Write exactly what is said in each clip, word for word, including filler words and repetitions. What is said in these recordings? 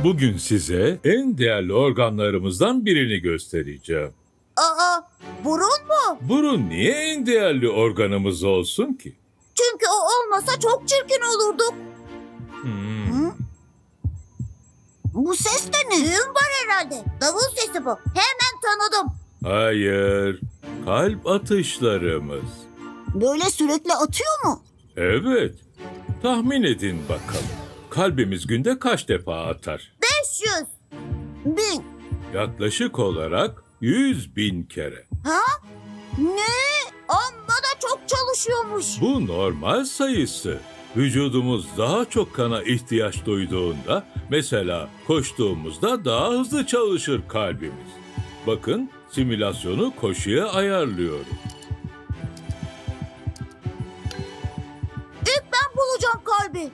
Bugün size en değerli organlarımızdan birini göstereceğim. Aa, burun mu? Burun niye en değerli organımız olsun ki? Çünkü o olmasa çok çirkin olurduk. Hmm. Hı? Bu ses de ne? Düğün var herhalde. Davul sesi bu. Hemen tanıdım. Hayır, kalp atışlarımız. Böyle sürekli atıyor mu? Evet, tahmin edin bakalım. Kalbimiz günde kaç defa atar? beş yüz. Bin. Yaklaşık olarak yüz bin kere. Ha? Ne? Amma da çok çalışıyormuş. Bu normal sayısı. Vücudumuz daha çok kana ihtiyaç duyduğunda, mesela koştuğumuzda daha hızlı çalışır kalbimiz. Bakın, simülasyonu koşuya ayarlıyorum. İlk ben bulacağım kalbi.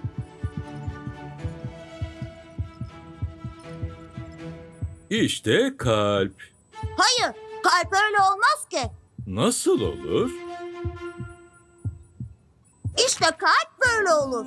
İşte kalp. Hayır, kalp öyle olmaz ki. Nasıl olur? İşte kalp böyle olur.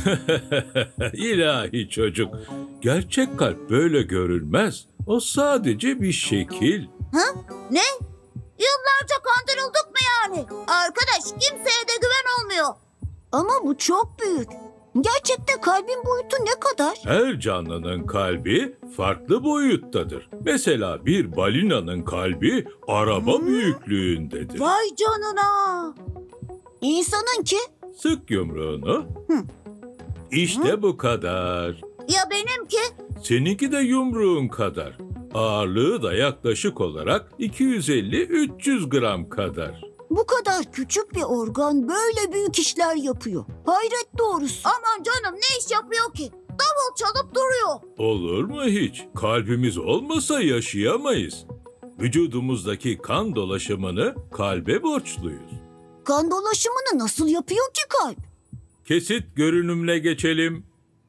İlahi çocuk. Gerçek kalp böyle görülmez. O sadece bir şekil. Ha? Ne? Yıllarca kandırıldık mı yani? Arkadaş, kimseye de güven olmuyor. Ama bu çok büyük. Gerçekte kalbin boyutu ne kadar? Her canlının kalbi farklı boyuttadır. Mesela bir balinanın kalbi araba Hmm. büyüklüğündedir. Vay canına. İnsanınki? Sık yumruğunu. Hı. İşte bu kadar. Ya benimki? Seninki de yumruğun kadar. Ağırlığı da yaklaşık olarak iki yüz elli üç yüz gram kadar. Bu kadar küçük bir organ böyle büyük işler yapıyor. Hayret doğrusu. Aman canım, ne iş yapıyor ki? Davul çalıp duruyor. Olur mu hiç? Kalbimiz olmasa yaşayamayız. Vücudumuzdaki kan dolaşımını kalbe borçluyuz. Kan dolaşımını nasıl yapıyor ki kalp? Kesit görünümle geçelim.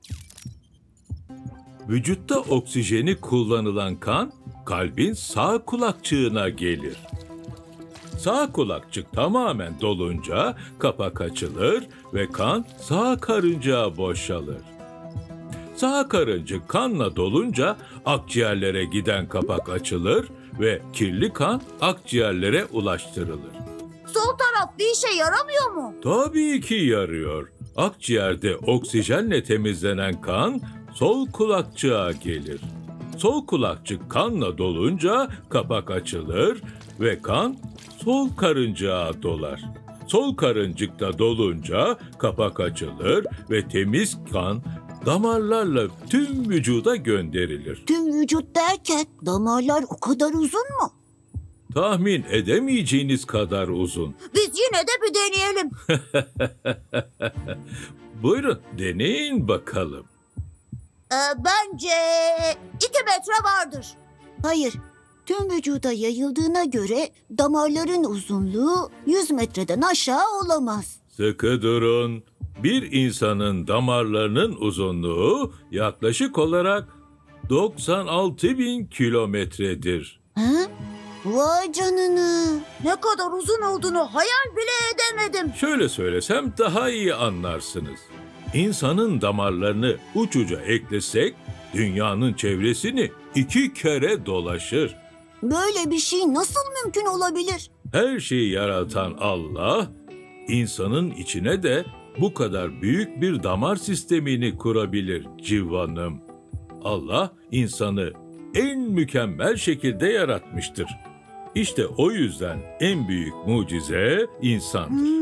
Vücutta oksijeni kullanılan kan kalbin sağ kulakçığına gelir. Sağ kulakçık tamamen dolunca kapak açılır ve kan sağ karıncaya boşalır. Sağ karıncık kanla dolunca akciğerlere giden kapak açılır ve kirli kan akciğerlere ulaştırılır. Sol taraf bir işe yaramıyor mu? Tabii ki yarıyor. Akciğerde oksijenle temizlenen kan sol kulakçığa gelir. Sol kulakçık kanla dolunca kapak açılır ve kan sol karıncaya dolar. Sol karıncıkta dolunca kapak açılır ve temiz kan damarlarla tüm vücuda gönderilir. Tüm vücut derken damarlar o kadar uzun mu? Tahmin edemeyeceğiniz kadar uzun. Biz yine de bir deneyelim. Buyurun, deneyin bakalım. Ee, bence iki metre vardır. Hayır. Tüm vücuda yayıldığına göre damarların uzunluğu yüz metreden aşağı olamaz. Sıkı durun. Bir insanın damarlarının uzunluğu yaklaşık olarak doksan altı bin kilometredir. Ha? Vay canına. Ne kadar uzun olduğunu hayal bile edemedim. Şöyle söylesem daha iyi anlarsınız. İnsanın damarlarını uçuca eklesek dünyanın çevresini iki kere dolaşır. Böyle bir şey nasıl mümkün olabilir? Her şeyi yaratan Allah, insanın içine de bu kadar büyük bir damar sistemini kurabilir civanım. Allah insanı en mükemmel şekilde yaratmıştır. İşte o yüzden en büyük mucize insandır.